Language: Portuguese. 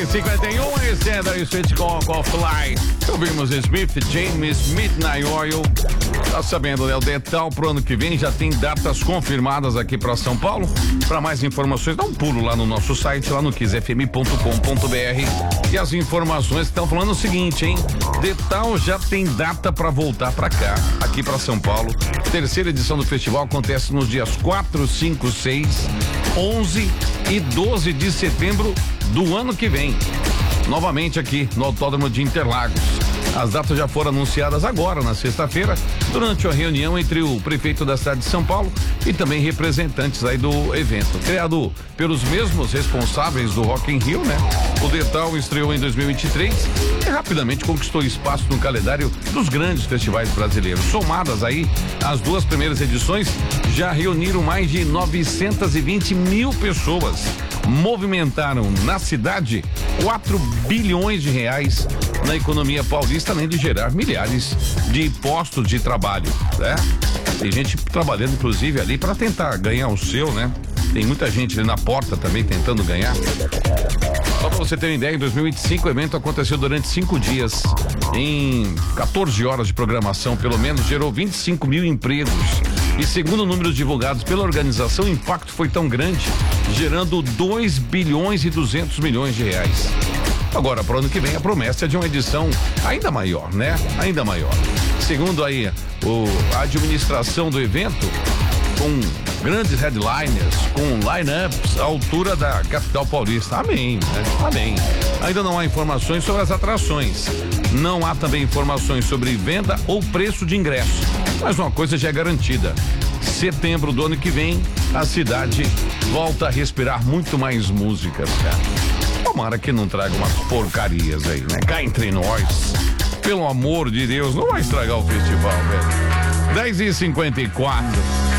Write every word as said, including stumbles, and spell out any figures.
e cinquenta e um, Extenda e Switch Cock of Life. Ouvimos Smith, James, Midnight Oil. Tá sabendo, né? O Detal pro ano que vem já tem datas confirmadas aqui para São Paulo. Para mais informações, dá um pulo lá no nosso site, lá no kiss f m ponto com ponto b r. E as informações estão falando o seguinte, hein? Detal já tem data para voltar para cá, aqui para São Paulo. Terceira edição do festival acontece nos dias quatro, cinco, seis, onze e doze de setembro do ano que vem. Novamente aqui no Autódromo de Interlagos. As datas já foram anunciadas agora, na sexta-feira, durante a reunião entre o prefeito da cidade de São Paulo e também representantes aí do evento. Criado pelos mesmos responsáveis do Rock in Rio, né? O Detal estreou em dois mil e vinte e três e rapidamente conquistou espaço no calendário dos grandes festivais brasileiros. Somadas aí, as duas primeiras edições já reuniram mais de novecentos e vinte mil pessoas. Movimentaram na cidade quatro bilhões de reais na economia paulista, além de gerar milhares de postos de trabalho, né? Tem gente trabalhando, inclusive, ali para tentar ganhar o seu, né? Tem muita gente ali na porta também tentando ganhar. Só para você ter uma ideia, em dois mil e vinte e cinco o evento aconteceu durante cinco dias. Em quatorze horas de programação, pelo menos, gerou vinte e cinco mil empregos. E segundo números divulgados pela organização, o impacto foi tão grande, gerando dois bilhões e duzentos milhões de reais. Agora, para o ano que vem, a promessa é de uma edição ainda maior, né? Ainda maior. Segundo aí o, a administração do evento, com grandes headliners, com line-ups à altura da capital paulista. Amém, né? Amém. Ainda não há informações sobre as atrações. Não há também informações sobre venda ou preço de ingresso. Mas uma coisa já é garantida. Setembro do ano que vem, a cidade volta a respirar muito mais músicas, cara. Tomara que não traga umas porcarias aí, né? Cá entre nós. Pelo amor de Deus, não vai estragar o festival, velho. dez e cinquenta e quatro.